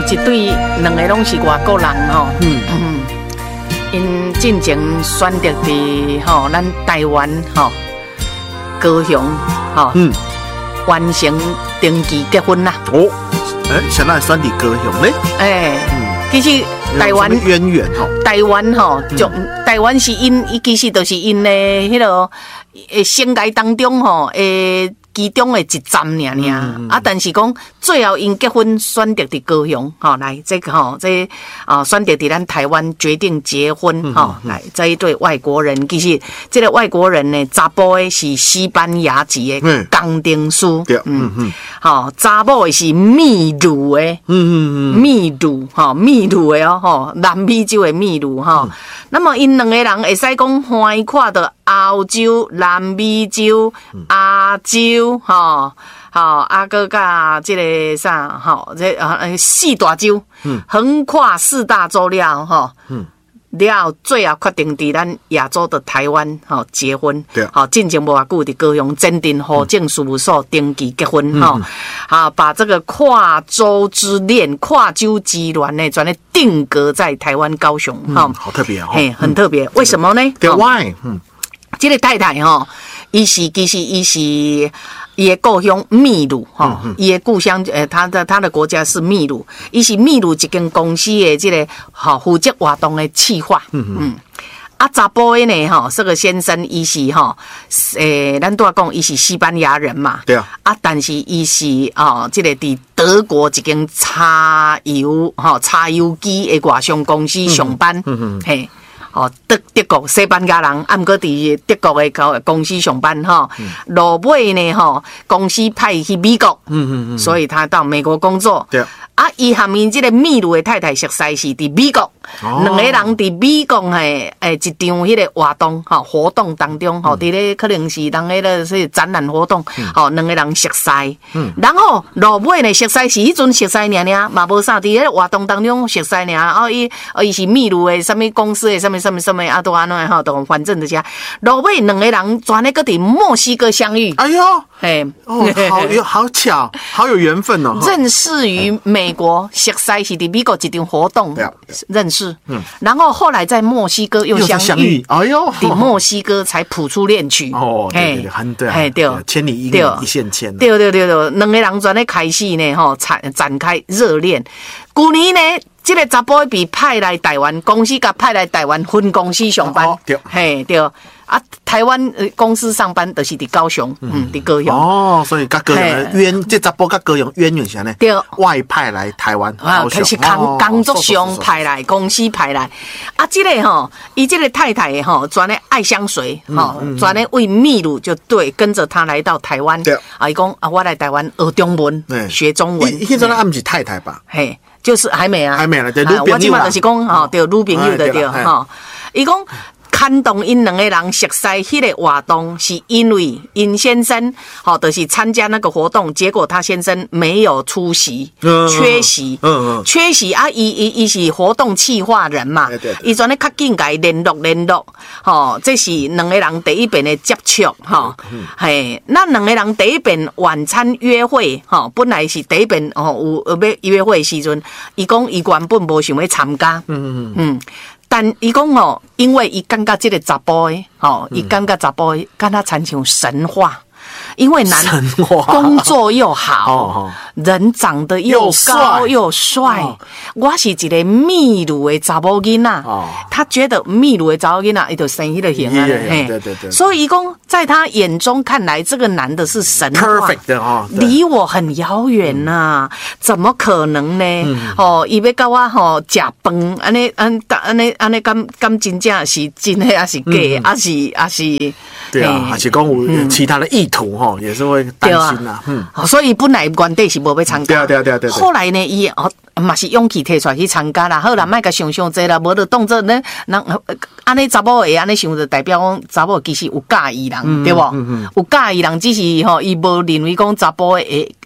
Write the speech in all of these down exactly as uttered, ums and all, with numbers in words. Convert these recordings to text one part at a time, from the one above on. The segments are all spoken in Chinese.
一对两个拢是外国人吼，嗯嗯，因进前选择伫吼咱台湾吼高雄吼，嗯，完成登记结婚啦。 哦，哎、欸，现在选伫高雄咧， 哎、欸，嗯，其实台湾渊源吼， 台湾吼，就、嗯、台湾是因，伊其实都是因咧迄个诶生涯当中吼诶。其中的一站尔尔、嗯、啊，但是讲最后因结婚选择伫高雄，吼、哦、来这个吼、哦、这啊、哦、选择伫咱台湾决定结婚，吼、嗯哦、来这一对外国人，其实这个外国人呢，查甫的是西班牙籍的钢钉师，嗯嗯，好、嗯，查某的是秘鲁的，嗯嗯嗯，秘鲁吼秘鲁的哦，吼南美洲的秘鲁哈、哦嗯，那么因两个人会使讲欢看到澳洲、南美洲、亚洲。吼，吼，啊，搁甲即个啥，吼，这啊四大洲，嗯，横跨四大洲了，吼，嗯，了最后决定伫咱亚洲的台湾，吼结婚，对，好，进前无偌久伫高雄鉴定户政事务所登记结婚，吼、嗯，好，把这个跨洲之恋、跨洲之恋呢，全咧定格在台湾高雄，哈、嗯， 好特别哦， 嘿，很特别，为什么呢？ 对 ，Why？ 嗯。 这个太太吼，伊是其实伊是伊的故乡秘鲁吼，伊的故乡诶，他的他的国家是秘鲁，伊是秘鲁一间公司的这个吼负责活动的企划，嗯嗯。啊，查甫的呢吼，这个先生伊是吼，诶，咱拄仔讲伊是西班牙人嘛， 对啊。 啊，但是伊是哦，这个伫德国一间柴油吼柴油机的外商公司上班，嗯嗯，嘿。哦，德德国西班牙人，啊，毋过伫德国的公司上班吼，落尾呢吼，公司派去美国，嗯嗯嗯，所以他到美国工作。对。啊，伊含因即个秘鲁的太太熟悉是伫美国，两、哦、个人伫美国诶诶一場迄個活動吼活動當中吼，伫、嗯、咧可能是人迄個是展覽活動，吼、嗯、兩個人熟悉，嗯，然後落尾呢熟悉是迄陣熟悉爾爾，嘛無啥伫迄個活動當中熟悉爾，哦伊哦伊是秘魯的什麼公司的什麼什麼什麼啊都安怎吼，都反正就是落尾兩個人全咧個伫墨西哥相遇， 哎呦，嘿，哦，好有好巧，好有緣分哦， 認識於美國，熟悉是伫美國一場活動認識，嗯，然後後來在墨西哥又相遇，相遇哎呦，伫墨西哥才譜出戀曲，哦，對對對，很對，哎對， 千里一一線牽， 對對對對，兩個人全咧開始呢，吼，展展開熱戀，舊年呢。這個查甫被派來台灣，公司甲派來台灣分公司上班，哦、對，嘿對，啊，台灣公司上班就是伫高雄，嗯，伫高雄。哦， 所以甲高雄淵，這查甫甲高雄淵源啥呢？對，外派來台灣， 啊，開始工工作上派來，公司派來，啊，這個吼，伊這個太太吼，全咧愛相隨，吼，全咧為秘魯就對，跟着他來到台灣，對，啊，伊講啊，我來台灣學中文，學中文。 迄陣啊，毋是太太吧？ 嘿。就是還沒啊， 還沒啦，對， 我即馬就是講吼，對，女朋友就對吼。伊講牽動因兩個人熟悉迄個活動，是因為因先生吼，就是參加那個活動，結果他先生沒有出席，缺席，嗯嗯，缺席啊，伊伊伊是活動企劃人嘛，伊全咧較緊甲伊聯絡聯絡，吼，這是兩個人第一遍的接觸，吼，嘿，那兩個人第一遍晚餐約會，吼，本來是第一遍吼有要約會的時陣，伊講伊原本無想要參加，嗯嗯嗯。但伊講哦，因為伊感覺這個查甫的，吼，伊感覺查甫的，跟他參像神話。因為男工作又好，人長得又高又帥，我是一個秘魯的查某囡仔，他覺得秘魯的查某囡仔伊就生迄個型啊，對對對，所以伊講在他眼中看來，這個男的是神話，離我很遙遠吶，怎麼可能呢？哦，伊要甲我吼食飯，安尼安安尼安尼，敢敢真正是真的還是假，還是還是？ 對啊，還是講有其他的意圖吼，也是會擔心啦。嗯， 所以本來原底是無要參加， 對啊對啊對啊。 後來呢，伊哦嘛是勇氣摕出來去參加啦。好啦，莫甲想想濟啦，無就當作呢人安尼查某會安尼想，就代表講查某其實有介意人，對無？有介意人只是吼，伊無認為講查甫會會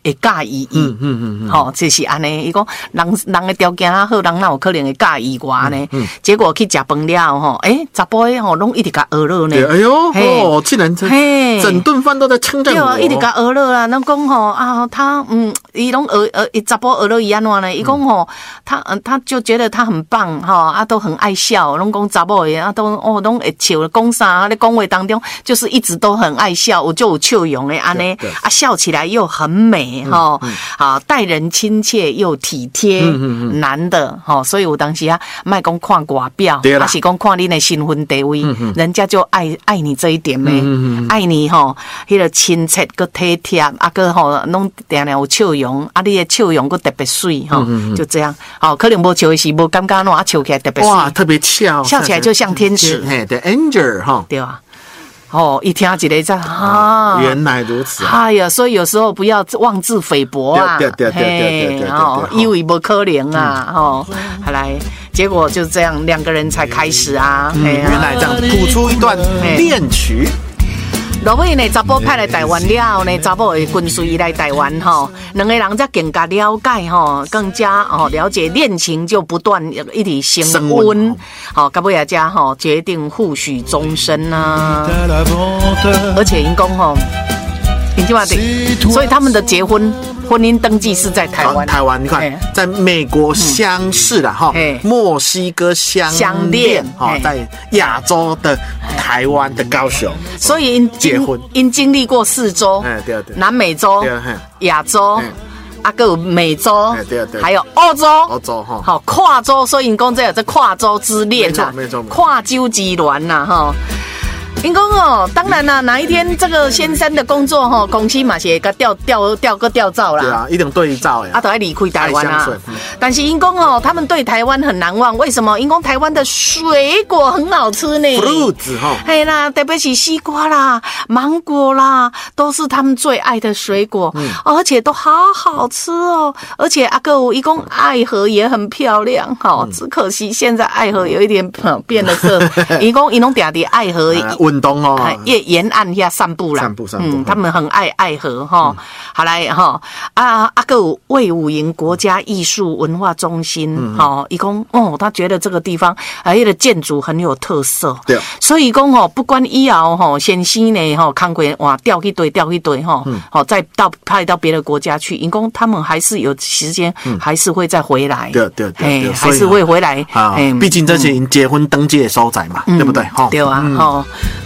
会介意伊。 嗯嗯嗯嗯， 吼，就是安尼。伊讲人人的条件较好，人哪有可能会介意我安尼？结果去食饭了吼，诶，查甫的吼拢一直甲学了呢。 哎呦，哦，竟然整整顿饭都在称赞我。 对啊，一直甲学了啦。咱讲吼啊，他嗯，伊拢学呃，查甫学了伊安怎呢？伊讲吼，他嗯，他就觉得他很棒吼，啊，都很爱笑，拢讲查某的啊，都哦，拢会笑，讲啥咧？讲话当中就是一直都很爱笑，我就有笑容的安尼啊，笑起来又很美吼，啊，待人亲切又体贴，男的吼，所以有当时啊，莫讲看外表，还是讲看你的身份地位，人家就爱爱你这一点咩，爱你吼，迄个亲切佮体贴，啊个吼，拢定定有笑容，啊，你的笑容佮特别水吼，就这样，哦，可能无笑的时无感觉喏，啊，笑起来特别哇，特别俏， 笑起来就像天使， 嘿，对 ，angel 哈， 对啊。哦，一听一个在啊， 原来如此。 哎呀，所以有时候不要妄自菲薄啊， 对对对对对对， 哦，以为不可能啊，哦，后来结果就这样，两个人才开始啊， 原来这样谱出一段恋曲。 落尾呢，查甫派来台湾了后呢，查某会跟随伊来台湾吼，两个人才更加了解吼，更加哦了解恋情就不断一直升温，好，到尾啊家吼决定互许终身啊，而且因讲吼，你听话的，所以他们的结婚。婚姻登记是在台湾， 台湾你看，在美国相识了哈，墨西哥相相恋哈，在亚洲的台湾的高雄， 所以结婚，因经历过四洲，南美洲、亚洲。啊，还有美洲，还有欧洲， 欧洲哈， 好跨洲，所以因讲这有这跨洲之恋呐， 没错， 跨洲之恋呐，哈。因讲哦，当然啦，哪一天这个先生的工作哈，公司嘛是会甲调调调个调照啦， 对啊，一定对照呀， 啊，都要离开台湾啊。但是因讲哦，他们对台湾很难忘，为什么？因讲台湾的水果很好吃呢 ，fruits 哈， 嘿啦，特别是西瓜啦、芒果啦，都是他们最爱的水果，嗯、而且都好好吃哦。而且阿哥，一共爱河也很漂亮，哈、嗯，只可惜现在爱河有一点变了色，一共一弄点点爱河。 运动哦， 沿沿岸下散步啦， 散步散步， 嗯，他们很爱爱河哈。好来哈啊，阿个魏武营国家艺术文化中心哈，一共哦，他觉得这个地方啊，那个建筑很有特色， 对， 所以讲哦，不管以后哈，先生呢哈，康奎哇调一堆调一堆哈，好再到派到别的国家去，因公他们还是有时间，还是会再回来， 对对对， 还是会回来， 啊，毕竟这是结婚登记的所在嘛，对不对？哈， 对啊，哈。